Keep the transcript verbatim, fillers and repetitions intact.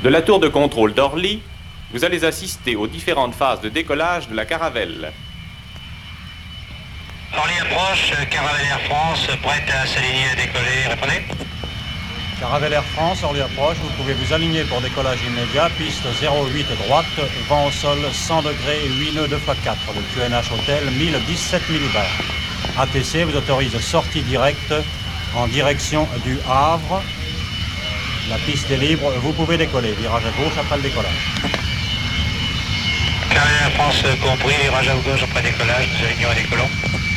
De la tour de contrôle d'Orly, vous allez assister aux différentes phases de décollage de la Caravelle. Orly approche, Caravelle Air France, prête à s'aligner à décoller, répondez. Caravelle Air France, Orly approche, vous pouvez vous aligner pour décollage immédiat, piste zéro huit droite, vent au sol cent degrés, huit nœuds deux fois quatre, le Q N H Hotel mille dix-sept millibars. A T C vous autorise sortie directe en direction du Havre. La piste est libre, vous pouvez décoller, virage à gauche après le décollage. Caravelle Air France compris, virage à gauche après décollage, nous alignons à décollons.